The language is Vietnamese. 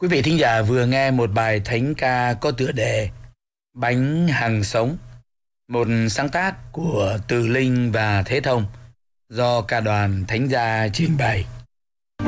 Quý vị thính giả vừa nghe một bài thánh ca có tựa đề Bánh hằng sống, một sáng tác của Từ Linh và Thế Thông do ca đoàn Thánh Gia trình bày.